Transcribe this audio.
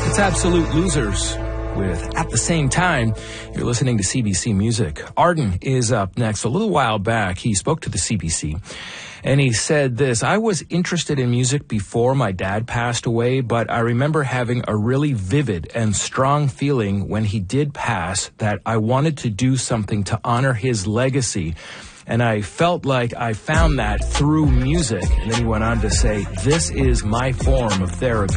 It's Absolute Losers with At the Same Time. You're listening to CBC Music. Arden is up next. A little while back, he spoke to the CBC, and he said this: I was interested in music before my dad passed away, but I remember having a really vivid and strong feeling when he did pass that I wanted to do something to honor his legacy. And I felt like I found that through music. And then he went on to say, this is my form of therapy.